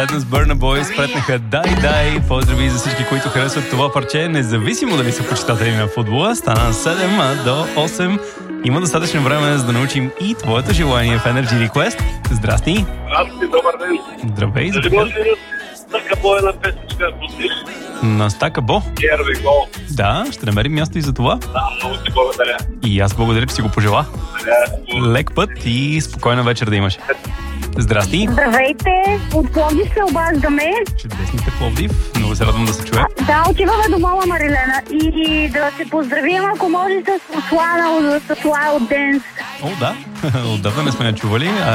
Заедно с Burna Boy спретнаха Дай. Поздрави за всички, които харесват това парче, независимо дали са почитатели на футбола. Стана 7 до 8. Има достатъчно време за да научим и твоето желание в Energy Request. Здрасти! Здрасти, добър ден! Здравей! Дали може ли Стака Бо една песничка да пустиш? На Стака Бо? Here we go. Да, ще намерим място и за това. Да, много ти благодаря. И аз благодаря, че си го пожела. Лек път и спокойна вечер да имаш. Здрасти! Здравейте! От Пловдив се обаждаме. Чудесните Пловдив. Много се радвам да се чуе. Да, отиваме до мама Марилена и да се поздравим, ако може, с Слана от Dance. О, да. Отдавна не сме я чували.